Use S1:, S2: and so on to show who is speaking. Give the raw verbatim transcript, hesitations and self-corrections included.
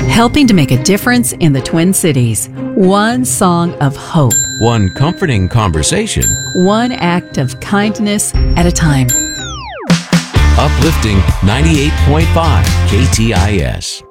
S1: helping to make a difference in the Twin Cities. One song of hope.
S2: One comforting conversation.
S1: One act of kindness at a time.
S2: Uplifting ninety-eight point five K T I S.